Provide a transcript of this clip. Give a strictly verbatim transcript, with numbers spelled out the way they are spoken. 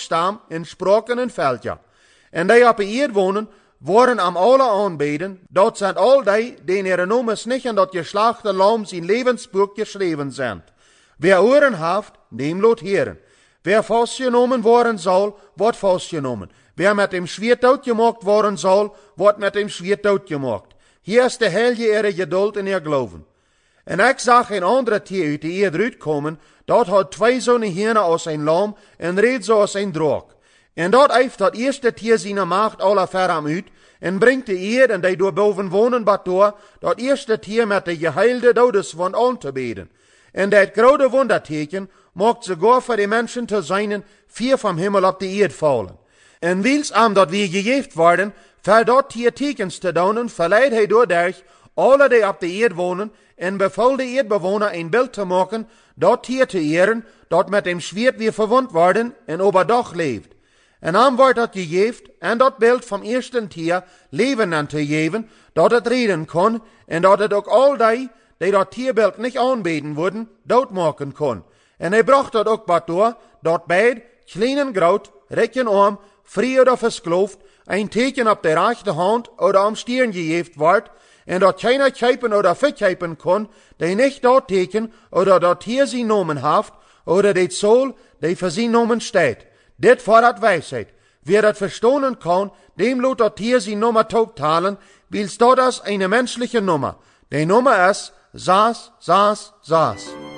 staan en spraken een veldje. En die op de eerd wonen, worden am alle aanbeden, dat zijn al die, die ihre noemens niet in dat geslachte lam zijn levensboek geschreven zijn. Wie oren heeft, neem laat heren. Wie vastgenomen worden zal, wordt vastgenomen. Wie met hem zwiert uitgemaakt worden zal, wordt met hem zwiert uitgemaakt. Hier is de heilige ihre geduld en ihr geloven. En ik zag een andere tier uit de eerd uitkomen, dat had twee zo'n henen als een lam en reed zo als een draak. En dat heeft dat eerste tier zijn macht alle ver am uit, en brengt de eerd en die door boven wonen bad door, dat eerste tier met de geheilde dodeswond aan te beden. En dat grote wonderteken maakt sogar voor de mensen te zijn vier van hemel op de eerd vallen. En wils am dat we gegeven worden, voor dat tier tekens te doen, verleidt hij doordat alle die op de eerd wonen, en beval de eerdbewoner een beeld te maken, dat tier te eren, dat met hem zwiert weer verwond worden en overdag leeft. En aan wordt dat gegeven, en dat beeld van eerste tier leven aan te geven, dat het reden kon, en dat het ook al die, die dat tierbeeld niet aanbeden worden, doodmaken kon. En hij bracht dat ook wat door, dat beid, klein en groot, rijk en arm, vrij of verskloofd, een teken op de rechterhand of am stieren gegeven wordt, en dat keiner kijpen of verkijpen kon, die niet dat teken of dat tier zijn nomen heeft, of dit zool die voor zijn nomen staat. Dit fordert wijsheid. Wie dat verstonen kan, dem laat dat tier zijn nummer toeptalen, wils dat is een menselijke nummer. De nummer is zes, zes, zes.